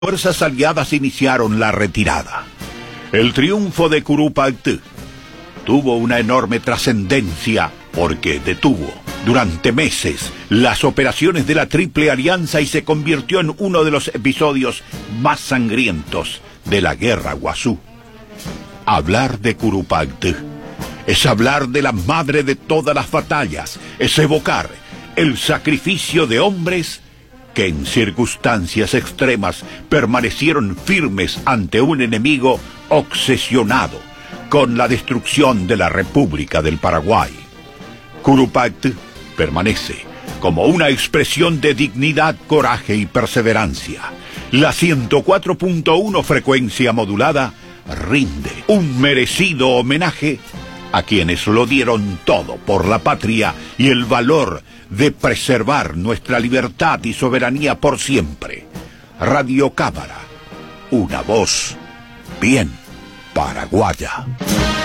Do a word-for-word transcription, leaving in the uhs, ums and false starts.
fuerzas aliadas iniciaron la retirada. El triunfo de Curupaytí tuvo una enorme trascendencia porque detuvo durante meses las operaciones de la Triple Alianza y se convirtió en uno de los episodios más sangrientos de la Guerra Guazú. Hablar de Curupaytí es hablar de la madre de todas las batallas, es evocar el sacrificio de hombres que en circunstancias extremas permanecieron firmes ante un enemigo obsesionado con la destrucción de la República del Paraguay. Curupaytí permanece como una expresión de dignidad, coraje y perseverancia. La ciento cuatro punto uno frecuencia modulada rinde un merecido homenaje a quienes lo dieron todo por la patria y el valor de preservar nuestra libertad y soberanía por siempre. Radio Cámara, una voz bien paraguaya.